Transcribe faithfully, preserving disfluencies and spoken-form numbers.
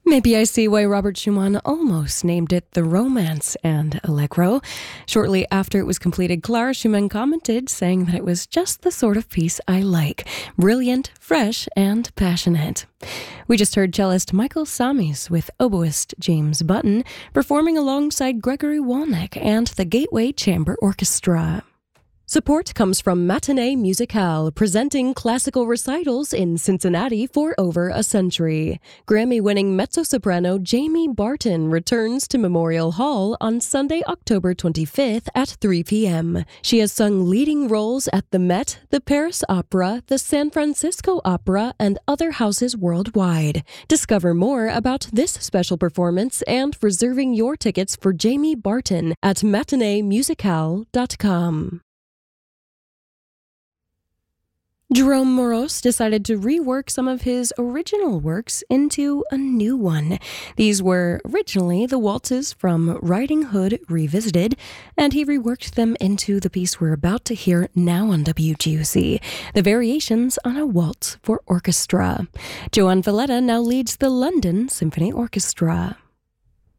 Maybe I see why Robert Schumann almost named it The Romance and Allegro. Shortly after it was completed, Clara Schumann commented, saying that it was just the sort of piece I like. Brilliant, fresh, and passionate. We just heard cellist Michael Samis with oboist James Button performing alongside Gregory Walnick and the Gateway Chamber Orchestra. Support comes from Matinee Musicale, presenting classical recitals in Cincinnati for over a century. Grammy-winning mezzo-soprano Jamie Barton returns to Memorial Hall on Sunday, October twenty-fifth at three p.m. She has sung leading roles at the Met, the Paris Opera, the San Francisco Opera, and other houses worldwide. Discover more about this special performance and reserving your tickets for Jamie Barton at matinee musicale dot com. Jerome Moroz decided to rework some of his original works into a new one. These were originally the waltzes from Riding Hood Revisited, and he reworked them into the piece we're about to hear now on W G U C, the Variations on a Waltz for Orchestra. Joan Valletta now leads the London Symphony Orchestra.